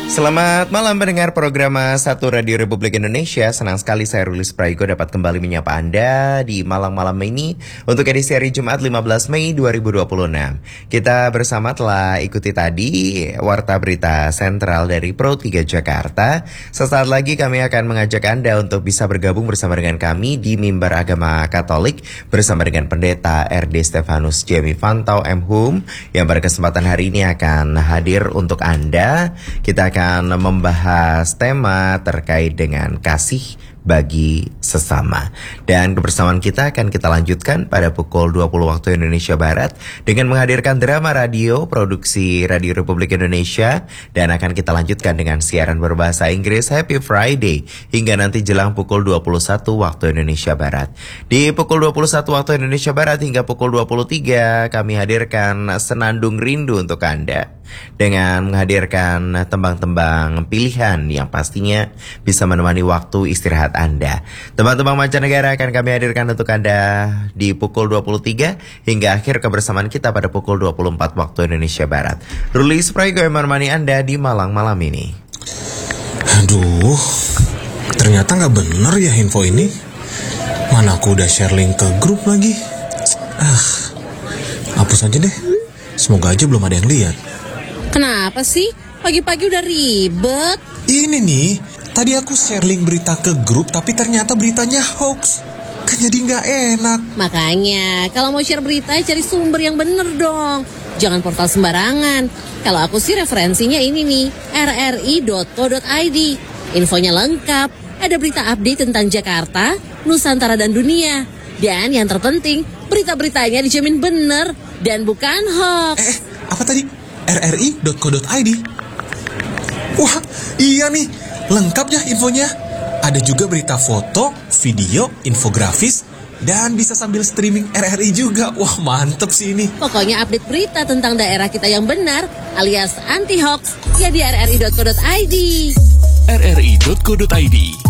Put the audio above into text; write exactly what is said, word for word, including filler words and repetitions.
Selamat malam pendengar program Satu Radio Republik Indonesia. Senang sekali saya Rulis Praigo dapat kembali menyapa Anda di malam-malam ini untuk edisi hari Jumat lima belas Mei dua ribu dua puluh enam. Kita bersama telah ikuti tadi Warta Berita Sentral dari Pro tiga Jakarta. Sesaat lagi kami akan mengajak Anda untuk bisa bergabung bersama dengan kami di Mimbar Agama Katolik bersama dengan Pendeta R D Stefanus Jemi Fantau M Hum yang pada kesempatan hari ini akan hadir untuk Anda. Kita akan membahas tema terkait dengan kasih bagi sesama. Dan kebersamaan kita akan kita lanjutkan pada pukul dua puluh waktu Indonesia Barat dengan menghadirkan drama radio produksi Radio Republik Indonesia, dan akan kita lanjutkan dengan siaran berbahasa Inggris Happy Friday hingga nanti jelang pukul dua puluh satu waktu Indonesia Barat. Di pukul dua puluh satu waktu Indonesia Barat hingga pukul dua puluh tiga kami hadirkan Senandung Rindu untuk Anda dengan menghadirkan tembang-tembang pilihan yang pastinya bisa menemani waktu istirahat Anda. Tembang-tembang mancanegara akan kami hadirkan untuk Anda di pukul dua puluh tiga hingga akhir kebersamaan kita pada pukul dua puluh empat waktu Indonesia Barat. Rulis Praigo yang menemani Anda di malam malam ini. Aduh, ternyata gak bener ya info ini. Mana aku udah share link ke grup lagi. Ah, hapus aja deh. Semoga aja belum ada yang lihat. Kenapa sih? Pagi-pagi udah ribet. Ini nih, tadi aku share link berita ke grup, tapi ternyata beritanya hoax. Kan jadi gak enak. Makanya, kalau mau share berita, cari sumber yang bener dong. Jangan portal sembarangan. Kalau aku sih referensinya ini nih, r r i dot co dot i d. Infonya lengkap, ada berita update tentang Jakarta, Nusantara dan dunia. Dan yang terpenting, berita-beritanya dijamin bener dan bukan hoax. Eh, apa tadi? r r i dot co dot i d. Wah, iya nih, lengkap ya infonya. Ada juga berita foto, video, infografis, dan bisa sambil streaming R R I juga. Wah, mantep sih ini. Pokoknya update berita tentang daerah kita yang benar, alias anti-hoax, ya di r r i dot co dot i d. r r i dot co dot i d,